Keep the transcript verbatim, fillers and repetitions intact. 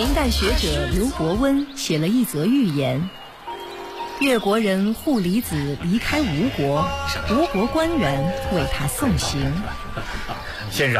明代学者刘伯温写了一则寓言：越国人护离子离开吴国，吴国官员为他送行。 先生，